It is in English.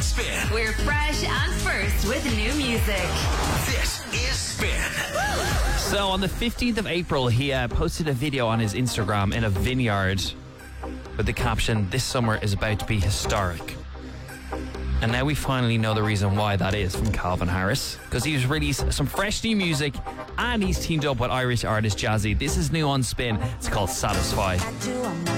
Spin. We're fresh and first with new music. This is Spin. So on the 15th of April, he posted a video on his Instagram in a vineyard with the caption, "This summer is about to be historic." And now we finally know the reason why that is from Calvin Harris, because he's released some fresh new music and he's teamed up with Irish artist Jazzy. This is new on Spin. It's called Satisfy. I do, I'm